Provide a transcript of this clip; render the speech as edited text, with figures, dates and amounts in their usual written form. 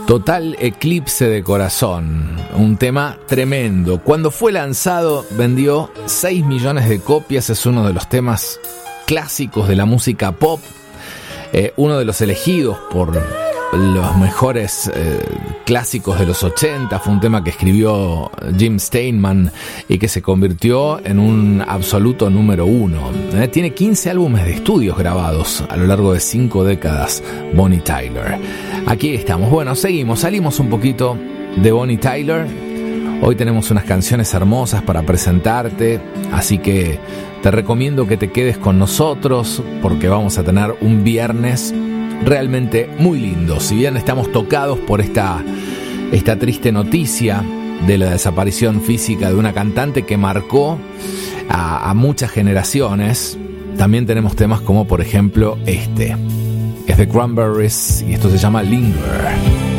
Total Eclipse de Corazón, un tema tremendo. Cuando fue lanzado vendió 6 millones de copias, es uno de los temas clásicos de la música pop, uno de los elegidos por los mejores clásicos de los 80, fue un tema que escribió Jim Steinman y que se convirtió en un absoluto número 1. Tiene 15 álbumes de estudios grabados a lo largo de 5 décadas, Bonnie Tyler. Aquí estamos, bueno, salimos un poquito de Bonnie Tyler. Hoy tenemos unas canciones hermosas para presentarte, así que te recomiendo que te quedes con nosotros porque vamos a tener un viernes realmente muy lindo. Si bien estamos tocados por esta triste noticia de la desaparición física de una cantante que marcó a muchas generaciones, también tenemos temas como por ejemplo este. Es de Cranberries y esto se llama Linger.